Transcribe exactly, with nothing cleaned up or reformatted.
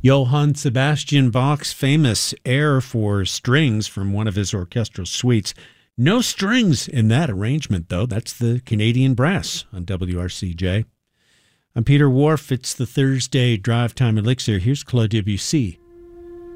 Johann Sebastian Bach's famous air for strings from one of his orchestral suites. No strings in that arrangement, though. That's the Canadian Brass on W R C J. I'm Peter Wharf. It's the Thursday Drive Time Elixir. Here's Claude Debussy